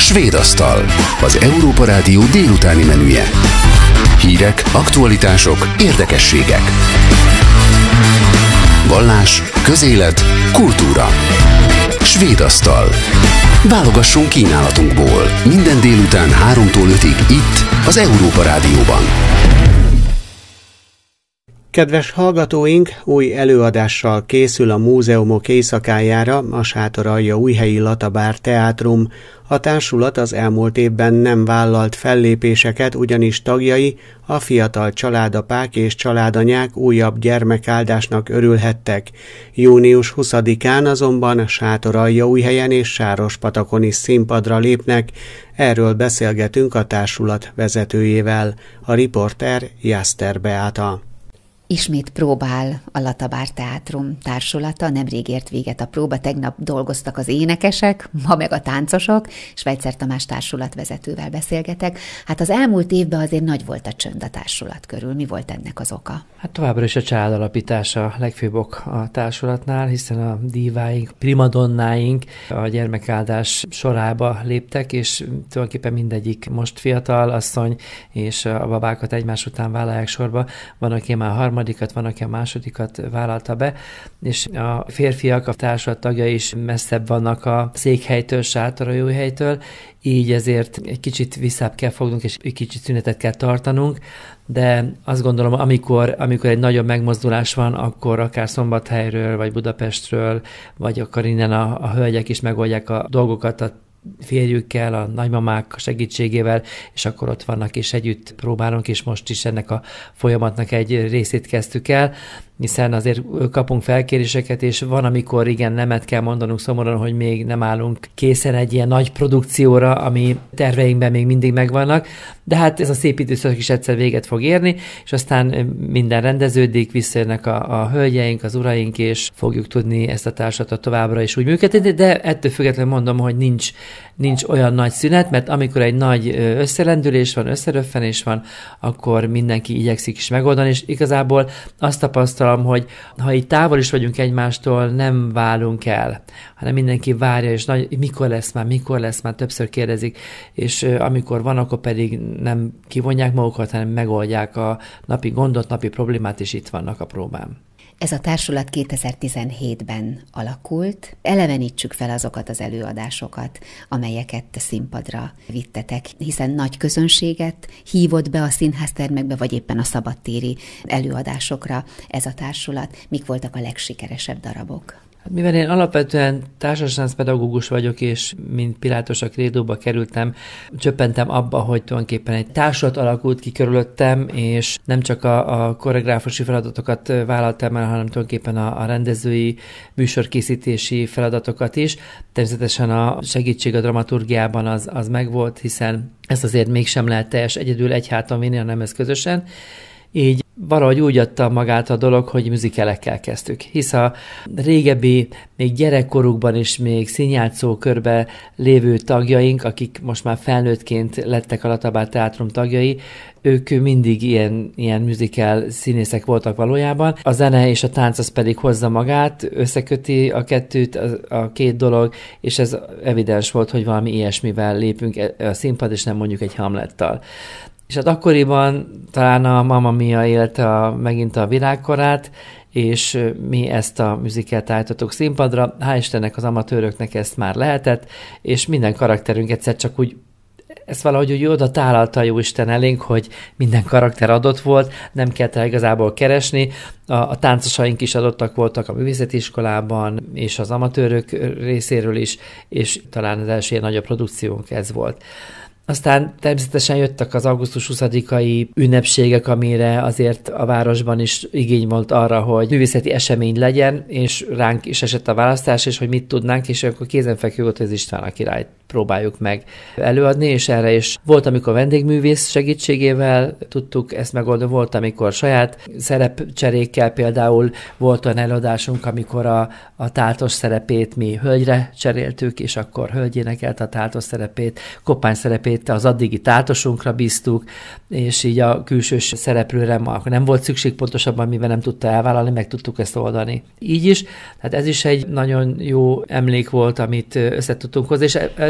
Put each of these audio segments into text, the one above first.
Svédasztal, az Európa Rádió délutáni menüje. Hírek, aktualitások, érdekességek. Vallás, közélet, kultúra. Svédasztal. Válogassunk kínálatunkból. Minden délután 3-tól 5-ig itt, az Európa Rádióban. Kedves hallgatóink, új előadással készül a Múzeumok éjszakájára a Sátoraljaújhelyi Latabár Teátrum. A társulat az elmúlt évben nem vállalt fellépéseket, ugyanis tagjai, a fiatal családapák és családanyák újabb gyermekáldásnak örülhettek. Június 20-án azonban Sátoraljaújhelyen és Sárospatakon is színpadra lépnek. Erről beszélgetünk a társulat vezetőjével. A riporter Jászter Beáta. Ismét próbál a Latabár Teátrum társulata, nemrég ért véget a próba, tegnap dolgoztak az énekesek, ma meg a táncosok, Svejcer Tamás társulatvezetővel beszélgetek. Hát az elmúlt évben azért nagy volt a csönd a társulat körül. Mi volt ennek az oka? Hát továbbra is a családalapítás a legfőbb ok a társulatnál, hiszen a díváink, primadonnáink a gyermekáldás sorába léptek, és tulajdonképpen mindegyik most fiatal asszony, és a babákat egymás után vállalják sorba. Van, aki már harmadikat, van, aki a másodikat vállalta be, és a férfiak, a társulat tagjai is messzebb vannak a székhelytől, Sátoraljaújhelytől, így ezért egy kicsit visszább kell fognunk, és egy kicsit szünetet kell tartanunk, de azt gondolom, amikor egy nagyobb megmozdulás van, akkor akár Szombathelyről, vagy Budapestről, vagy akkor innen a hölgyek is megoldják a dolgokat a férjükkel, a nagymamák segítségével, és akkor ott vannak, és együtt próbálunk, és most is ennek a folyamatnak egy részét kezdtük el, hiszen azért kapunk felkéréseket, és van, amikor igen, nemet kell mondanunk szomorúan, hogy még nem állunk készen egy ilyen nagy produkcióra, ami terveinkben még mindig megvannak, de hát ez a szép időszak is egyszer véget fog érni, és aztán minden rendeződik, visszajönnek a hölgyeink, az uraink, és fogjuk tudni ezt a társulatot továbbra is úgy működni, de ettől függetlenül mondom, hogy nincs olyan nagy szünet, mert amikor egy nagy összelendülés van, összeröffenés van, akkor mindenki igyekszik is megoldani, és igazából azt tapasztalom, hogy ha így távol is vagyunk egymástól, nem válunk el, hanem mindenki várja, és mikor lesz már, többször kérdezik, és amikor van, akkor pedig nem kivonják magukat, hanem megoldják a napi gondot, napi problémát, és itt vannak a próbán. Ez a társulat 2017-ben alakult. Elevenítsük fel azokat az előadásokat, amelyeket színpadra vittetek, hiszen nagy közönséget hívott be a színháztermekbe, vagy éppen a szabadtéri előadásokra ez a társulat. Mik voltak a legsikeresebb darabok? Mivel én alapvetően társastáncpedagógus vagyok, és mint Pilátos a Krédóba kerültem, csöppentem abba, hogy tulajdonképpen egy társulat alakult ki körülöttem, és nem csak a koreográfusi feladatokat vállaltam el, hanem tulajdonképpen a rendezői, műsorkészítési feladatokat is. Természetesen a segítség a dramaturgiában az megvolt, hiszen ezt azért mégsem lehet teljes egyedül egy háton vinni, hanem ez közösen. Így valahogy úgy adta magát a dolog, hogy musicalekkel kezdtük, hisz a régebbi, még gyerekkorukban is még színjátszó körbe lévő tagjaink, akik most már felnőttként lettek a Latabár Teátrum tagjai, ők mindig ilyen musical színészek voltak valójában. A zene és a tánc az pedig hozza magát, összeköti a kettőt, a két dolog, és ez evidens volt, hogy valami ilyesmivel lépünk a színpad, és nem mondjuk egy Hamlettal. És hát akkoriban talán a Mamma Mia élte megint a virágkorát, és mi ezt a musicalt állítottuk színpadra. Hál' Istennek az amatőröknek ezt már lehetett, és minden karakterünk egyszer csak úgy, ezt valahogy úgy oda tálalta a Jóisten elénk, hogy minden karakter adott volt, nem kellett el igazából keresni. A táncosaink is adottak voltak a művészeti iskolában, és az amatőrök részéről is, és talán az első ilyen nagyobb produkciónk ez volt. Aztán természetesen jöttek az augusztus 20-ai ünnepségek, amire azért a városban is igény volt arra, hogy művészeti esemény legyen, és ránk is esett a választás, és hogy mit tudnánk, és akkor kézenfekvő volt, hogy az István a királyt próbáljuk meg előadni, és erre is volt, amikor vendégművész segítségével tudtuk ezt megoldani, volt, amikor saját szerepcserékkel, például volt olyan előadásunk, amikor a táltos szerepét mi hölgyre cseréltük, és akkor hölgy énekelt a táltos szerepét, koppány szerepét az addigi táltosunkra bíztuk, és így a külsős szereplőre akkor nem volt szükség, pontosabban mivel nem tudta elvállalni, meg tudtuk ezt oldani. Így is, tehát ez is egy nagyon jó emlék volt, amit össze tudtunk hozni, és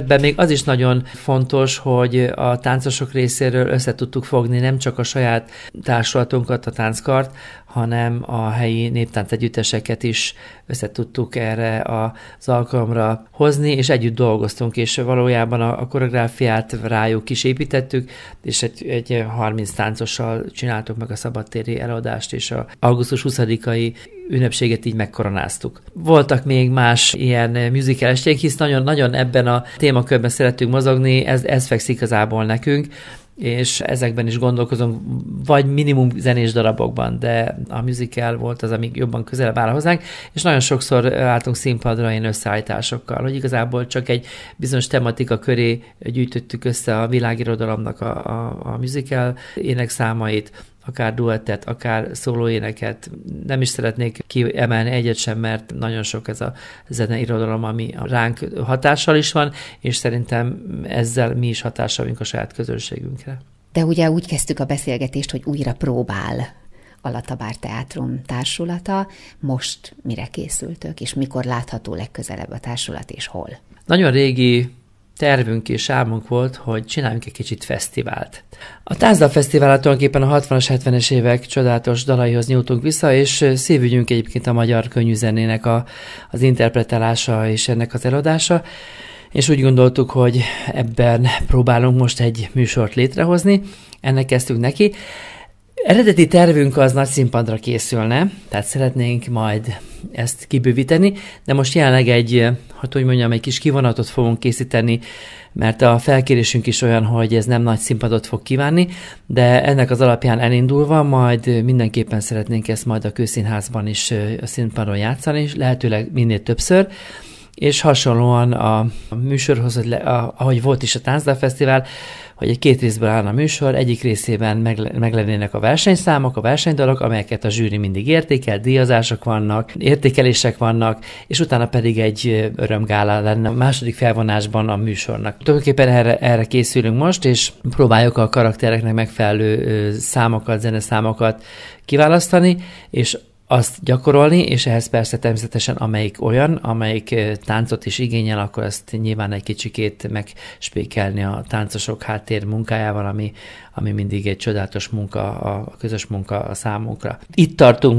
ebben még az is nagyon fontos, hogy a táncosok részéről össze tudtuk fogni nem csak a saját társulatunkat, a tánckart, hanem a helyi néptáncegyütteseket is össze tudtuk erre az alkalomra hozni, és együtt dolgoztunk, és valójában a koreográfiát rájuk is építettük, és egy 30 táncossal csináltuk meg a szabadtéri előadást, és az augusztus 20-ai ünnepséget így megkoronáztuk. Voltak még más ilyen musical esték, hisz nagyon ebben a témakörben szeretünk mozogni, ez fekszik igazából nekünk, és ezekben is gondolkozunk, vagy minimum zenés darabokban, de a musical volt az, ami jobban közelebb áll hozzánk, és nagyon sokszor álltunk színpadra ilyen összeállításokkal, hogy igazából csak egy bizonyos tematika köré gyűjtöttük össze a világirodalomnak a musical énekszámait, akár duettet, akár szólóéneket. Nem is szeretnék kiemelni egyet sem, mert nagyon sok ez a zeneirodalom, ami ránk hatással is van, és szerintem ezzel mi is hatással vagyunk a saját közönségünkre. De ugye úgy kezdtük a beszélgetést, hogy újra próbál a Latabár Teátrum társulata. Most mire készültök, és mikor látható legközelebb a társulat, és hol? Nagyon régi tervünk és álmunk volt, hogy csináljunk egy kicsit fesztivált. A Táncdalfesztiválra tulajdonképpen a 60-as, 70-es évek csodálatos dalaihoz nyújtunk vissza, és szívügyünk egyébként a magyar könnyűzenének az interpretálása és ennek az eladása, és úgy gondoltuk, hogy ebben próbálunk most egy műsort létrehozni, ennek kezdtünk neki. Eredeti tervünk az nagy színpadra készülne, tehát szeretnénk majd ezt kibővíteni, de most jelenleg egy kis kivonatot fogunk készíteni, mert a felkérésünk is olyan, hogy ez nem nagy színpadot fog kívánni, de ennek az alapján elindulva majd mindenképpen szeretnénk ezt majd a Kőszínházban is a színpadon játszani, és lehetőleg minél többször, és hasonlóan a műsorhoz, ahogy volt is a Táncdalfesztivál, hogy egy 2 részből állna a műsor, egyik részében meglennének a versenyszámok, a versenydalok, amelyeket a zsűri mindig értékel, díjazások vannak, értékelések vannak, és utána pedig egy örömgála lenne a második felvonásban a műsornak. Tulajdonképpen erre készülünk most, és próbáljuk a karaktereknek megfelelő számokat, zeneszámokat kiválasztani, és azt gyakorolni, és ehhez persze természetesen amelyik táncot is igényel, akkor ezt nyilván egy kicsikét megspékelni a táncosok háttér munkájával, ami mindig egy csodálatos munka, a közös munka a számunkra. Itt tartunk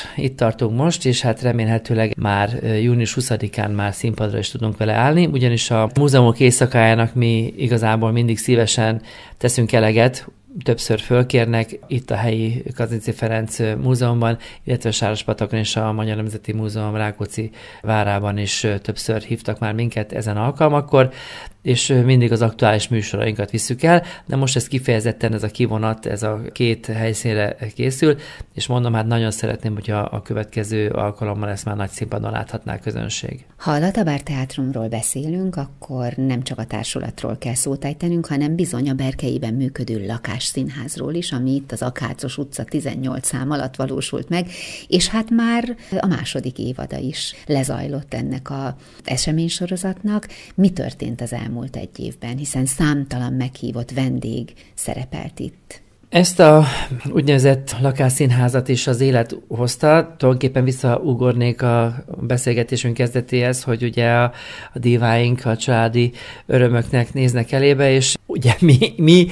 most, és hát remélhetőleg már június 20-án már színpadra is tudunk vele állni, ugyanis a múzeumok éjszakájának mi igazából mindig szívesen teszünk eleget, többször fölkérnek itt a helyi Kazinczy Ferenc Múzeumban, illetve Sárospatakon és a Magyar Nemzeti Múzeum Rákóczi várában is többször hívtak már minket ezen alkalmakkor, és mindig az aktuális műsorainkat visszük el, de most ez kifejezetten ez a kivonat, ez a 2 helyszínre készül, és mondom, hát nagyon szeretném, hogyha a következő alkalommal ezt már nagy színpadon láthatná a közönség. Ha a Latabár Teátrumról beszélünk, akkor nem csak a társulatról kell szót ejtenünk, hanem bizony a Berkeiben működő lakásszínházról is, ami itt az Akácos utca 18 szám alatt valósult meg, és hát már a második évada is lezajlott ennek az eseménysorozatnak. Mi történt az elmúlt egy évben, hiszen számtalan meghívott vendég szerepelt itt? Ezt a úgynevezett lakásszínházat is az élet hozta. Tulajdonképpen visszaugornék a beszélgetésünk kezdetéhez, hogy ugye a diváink a családi örömöknek néznek elébe, és ugye mi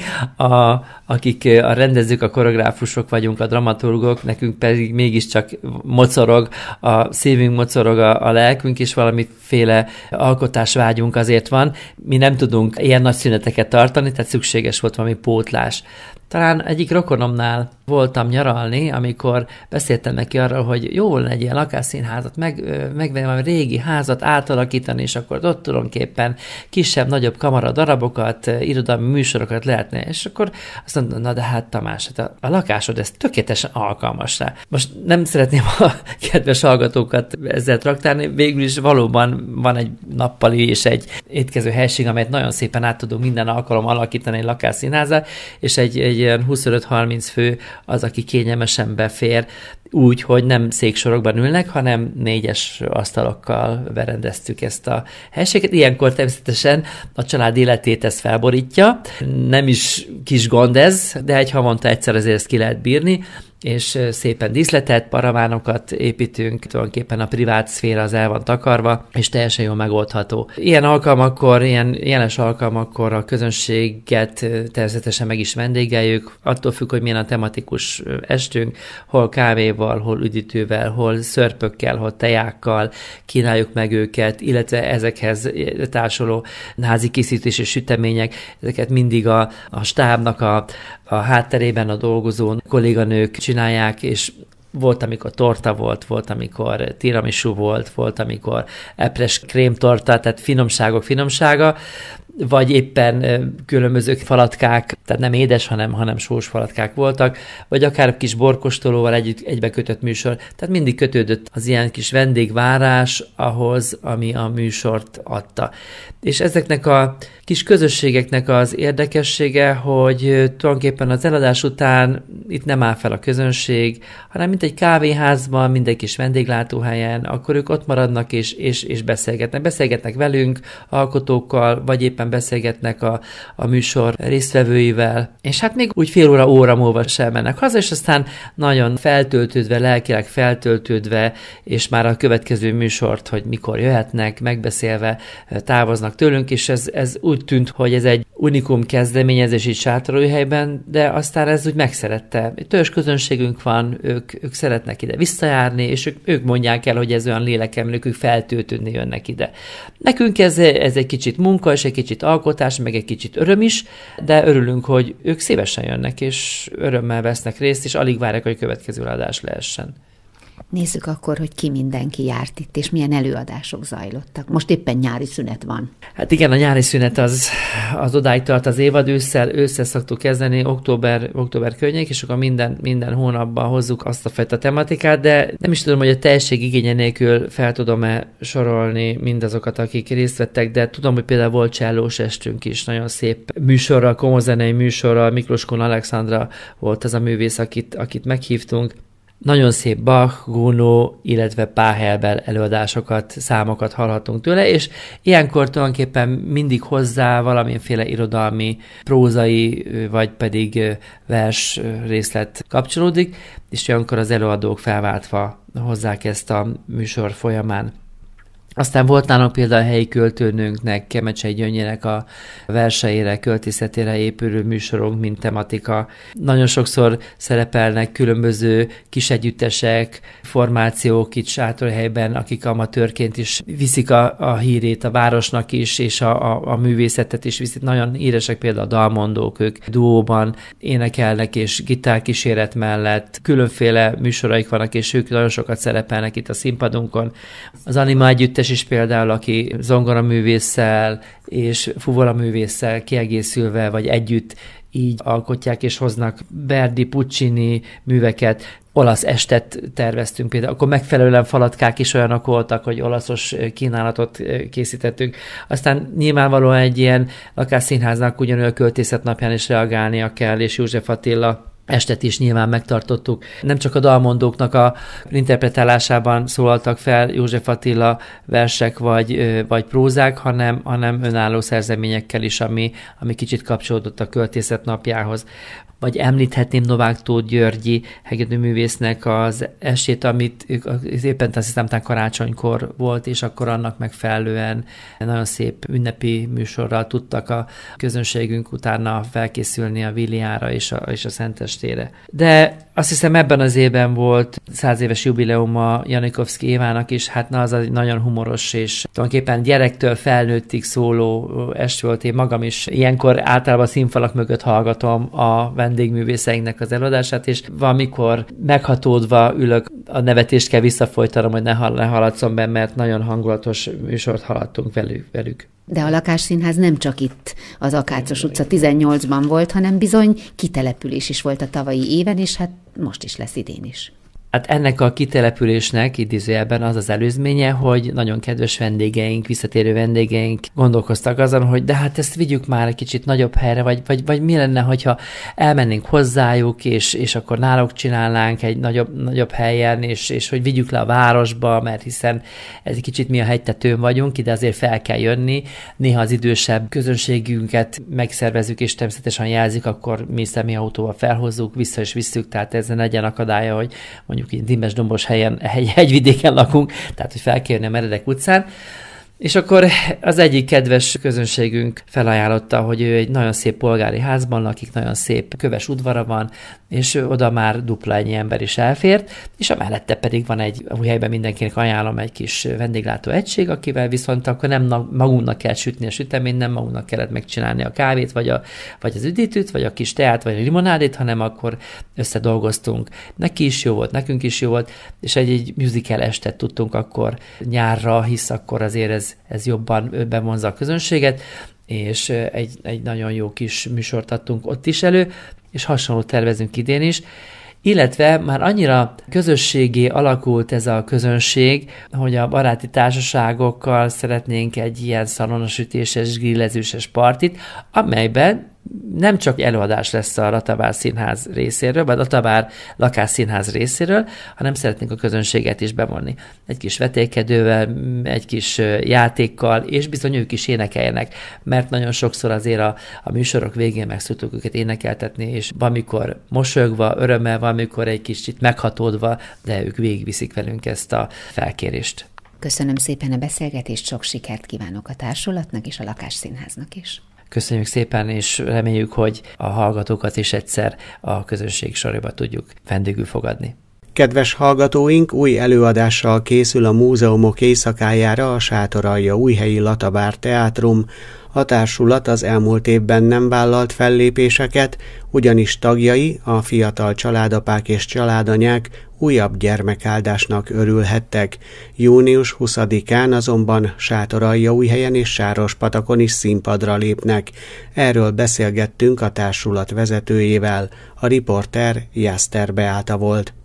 akik a rendezők, a koreográfusok vagyunk, a dramaturgok, nekünk pedig mégiscsak mocorog, a szívünk mocorog, a lelkünk, és valamiféle alkotásvágyunk azért van. Mi nem tudunk ilyen nagy szüneteket tartani, tehát szükséges volt valami pótlás. Talán egyik rokonomnál voltam nyaralni, amikor beszéltem neki arról, hogy jó volna egy ilyen lakásszínházat, megvenni valami régi házat, átalakítani, és akkor ott tulajdonképpen kisebb-nagyobb kamara darabokat, irodalmi műsorokat lehetne, és akkor azt mondta, na de hát Tamás, hát a lakásod ez tökéletesen alkalmas rá. Most nem szeretném a kedves hallgatókat ezzel traktálni, végül is valóban van egy nappali és egy étkező helység, amelyet nagyon szépen át tudunk minden alkalom alakítani egy lakásszínházzal, és egy ilyen 25-30 fő az, aki kényelmesen befér, úgy, hogy nem széksorokban ülnek, hanem 4-es asztalokkal berendeztük ezt a helységet. Ilyenkor természetesen a család életét ez felborítja. Nem is kis gond ez, de egy havonta egyszer azért ezt ki lehet bírni, és szépen díszletet, paravánokat építünk, tulajdonképpen a privát szféra az el van takarva, és teljesen jól megoldható. Ilyen alkalmakkor, ilyen jeles alkalmakkor a közönséget természetesen meg is vendégeljük, attól függ, hogy milyen a tematikus estünk, hol kávéval, hol üdítővel, hol szörpökkel, hol tejákkal kínáljuk meg őket, illetve ezekhez társuló házi készítési sütemények, ezeket mindig a stábnak a hátterében a dolgozó kolléganők csinálják, és volt, amikor torta volt, amikor tiramisu volt, amikor epres krémtorta, tehát finomsága, vagy éppen különböző falatkák, tehát nem édes, hanem sós falatkák voltak, vagy akár kis borkostolóval egybekötött műsor. Tehát mindig kötődött az ilyen kis vendégvárás ahhoz, ami a műsort adta. És ezeknek a kis közösségeknek az érdekessége, hogy tulajdonképpen az eladás után itt nem áll fel a közönség, hanem mint egy kávéházban, mint egy kis vendéglátóhelyen, akkor ők ott maradnak és beszélgetnek. Beszélgetnek velünk, alkotókkal, vagy éppen beszélgetnek a műsor résztvevőivel, és hát még úgy fél óra múlva sem mennek haza, és aztán nagyon feltöltődve, lelkileg feltöltődve, és már a következő műsort, hogy mikor jöhetnek, megbeszélve távoznak tőlünk, és ez úgy tűnt, hogy ez egy unikum kezdeményezés itt Sátorújhelyben, de aztán ez úgy megszerette. Törzs közönségünk van, ők szeretnek ide visszajárni, és ők mondják el, hogy ez olyan lélekemlők, ők feltöltődni jönnek ide. Nekünk ez egy kicsit munka, és egy kicsit alkotás, meg egy kicsit öröm is, de örülünk, hogy ők szívesen jönnek, és örömmel vesznek részt, és alig várják, hogy a következő adás lehessen. Nézzük akkor, hogy ki mindenki járt itt, és milyen előadások zajlottak. Most éppen nyári szünet van. Hát igen, a nyári szünet az odáig tart az évad, ősszel szoktuk kezdeni, október környék, és akkor minden hónapban hozzuk azt a fajta tematikát, de nem is tudom, hogy a teljesség igénye nélkül fel tudom-e sorolni mindazokat, akik részt vettek, de tudom, hogy például volt csellós estünk is, nagyon szép műsorral, komolyzenei műsorral, Mikloskón Alexandra volt az a művész, akit meghívtunk. Nagyon szép Bach, Gounod, illetve Pachelbel előadásokat, számokat hallhatunk tőle, és ilyenkor tulajdonképpen mindig hozzá valamiféle irodalmi, prózai, vagy pedig vers részlet kapcsolódik, és olyankor az előadók felváltva hozzák ezt a műsor folyamán. Aztán volt nálunk például a helyi költőnőnknek, Kemecsei Gyöngyinek a verseire, költészetére épülő műsorunk, mint tematika. Nagyon sokszor szerepelnek különböző kis együttesek, formációk itt Sátorhelyben, akik amatőrként is viszik a hírét a városnak is, és a művészetet is viszik. Nagyon híresek például a dalmondók, ők duóban énekelnek, és gitárkíséret mellett különféle műsoraik vannak, és ők nagyon sokat szerepelnek itt a színpadunkon. Az Anima együttes is például, aki zongoraművésszel és fuvoraművésszel kiegészülve, vagy együtt így alkotják és hoznak Verdi, Puccini műveket. Olasz estet terveztünk például, akkor megfelelően falatkák is olyanok voltak, hogy olaszos kínálatot készítettünk. Aztán nyilvánvalóan egy ilyen lakásszínháznak ugyanolyan a költészet napján is reagálnia kell, és József Attila estet is nyilván megtartottuk. Nem csak a dalmondóknak a interpretálásában szólaltak fel József Attila versek vagy prózák, hanem önálló szerzeményekkel is, ami kicsit kapcsolódott a költészet napjához. Vagy említhetném Novák Tóth Györgyi hegedűművésznek az estét, amit éppen azt hiszem karácsonykor volt, és akkor annak megfelelően nagyon szép ünnepi műsorral tudtak a közönségünk utána felkészülni a Villiára és a Szentestére. De azt hiszem ebben az évben volt 100 éves jubileuma Janikovszky Évának is, hát az egy nagyon humoros és tulajdonképpen gyerektől felnőttig szóló est volt. Én magam is ilyenkor általában színfalak mögött hallgatom a vendégművészeinknek az előadását, és valamikor meghatódva ülök, a nevetést kell visszafolytanom, hogy ne haladszom be, mert nagyon hangulatos műsort haladtunk velük. De a Lakásszínház nem csak itt az Akácos utca 18-ban volt, hanem bizony kitelepülés is volt a tavalyi éven, és hát most is lesz idén is. Hát ennek a kitelepülésnek idézőjelben az az előzménye, hogy nagyon kedves vendégeink, visszatérő vendégeink gondolkoztak azon, hogy de hát ezt vigyük már egy kicsit nagyobb helyre, vagy mi lenne, hogyha elmennénk hozzájuk, és akkor náluk csinálnánk egy nagyobb helyen, és hogy vigyük le a városba, mert hiszen ez egy kicsit mi a hegytetőn vagyunk, ide azért fel kell jönni. Néha az idősebb közönségünket megszervezzük, és természetesen jelzik, akkor mi személyautóval felhozzuk, vissza is visszük, tehát ez legyen akadálya, hogy mondjuk így Dimbes-dombos helyen, hegyvidéken lakunk, tehát hogy fel kell jönni a Meredek utcán. És akkor az egyik kedves közönségünk felajánlotta, hogy ő egy nagyon szép polgári házban lakik, nagyon szép köves udvara van, és oda már dupla ennyi ember is elfért, és a mellette pedig van egy Újhelyben mindenkinek ajánlom egy kis vendéglátó egység, akivel viszont akkor nem magunknak kell sütni a süteményt, nem magunknak kellett megcsinálni a kávét, vagy az üdítőt, vagy a kis teát, vagy a limonádét, hanem akkor összedolgoztunk. Neki is jó volt, nekünk is jó volt, és egy musical estet tudtunk akkor nyárra, hisz akkor azért ez jobban bevonza a közönséget, és egy nagyon jó kis műsort adtunk ott is elő, és hasonlót tervezünk idén is, illetve már annyira közösségé alakult ez a közönség, hogy a baráti társaságokkal szeretnénk egy ilyen szalonosütéses, grillezőses partit, amelyben nem csak előadás lesz a Ratavár Színház részéről, vagy a Ratavár Lakásszínház részéről, hanem szeretnénk a közönséget is bevonni. Egy kis vetélkedővel, egy kis játékkal, és bizony ők is énekeljenek, mert nagyon sokszor azért a műsorok végén meg szoktuk őket énekeltetni, és valamikor mosolyogva, örömmel, valamikor egy kicsit meghatódva, de ők végigviszik velünk ezt a felkérést. Köszönöm szépen a beszélgetést, sok sikert kívánok a társulatnak és a Lakásszínháznak is. Köszönjük szépen, és reméljük, hogy a hallgatókat is egyszer a közönség sorába tudjuk vendégül fogadni. Kedves hallgatóink, új előadással készül a Múzeumok éjszakájára a Sátoralja Újhelyi Latabár Teátrum. A társulat az elmúlt évben nem vállalt fellépéseket, ugyanis tagjai, a fiatal családapák és családanyák újabb gyermekáldásnak örülhettek. Június 20-án azonban Sátoraljaújhelyen és Sárospatakon is színpadra lépnek. Erről beszélgettünk a társulat vezetőjével. A riporter Jászter Beáta volt.